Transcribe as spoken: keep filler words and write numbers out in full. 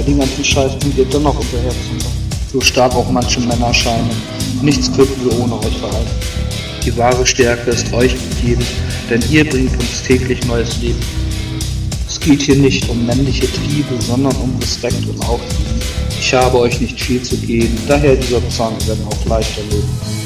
den ganzen Scheiß bringt ihr dennoch hinterher zu. So stark auch manche Männer scheinen. Nichts könnten wir ohne euch verhalten. Die wahre Stärke ist euch gegeben, denn ihr bringt uns täglich neues Leben. Es geht hier nicht um männliche Triebe, sondern um Respekt und Aufliegen. Ich habe euch nicht viel zu geben, daher dieser Zwang, wenn auch leichter Leben.